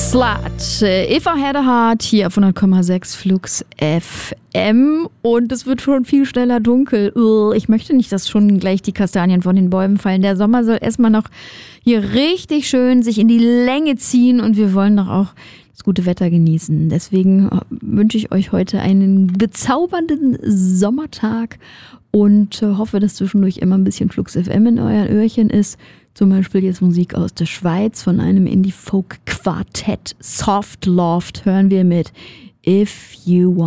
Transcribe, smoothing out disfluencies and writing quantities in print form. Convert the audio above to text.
Slut, If I Had a Heart, hier auf 100,6 Flux FM. Und es wird schon viel schneller dunkel. Ich möchte nicht, dass schon gleich die Kastanien von den Bäumen fallen. Der Sommer soll erstmal noch hier richtig schön sich in die Länge ziehen. Und wir wollen doch auch das gute Wetter genießen. Deswegen wünsche ich euch heute einen bezaubernden Sommertag. Und hoffe, dass zwischendurch immer ein bisschen Flux FM in euren Öhrchen ist. Zum Beispiel jetzt Musik aus der Schweiz von einem Indie-Folk-Quartett. Soft Loft hören wir mit If You Want.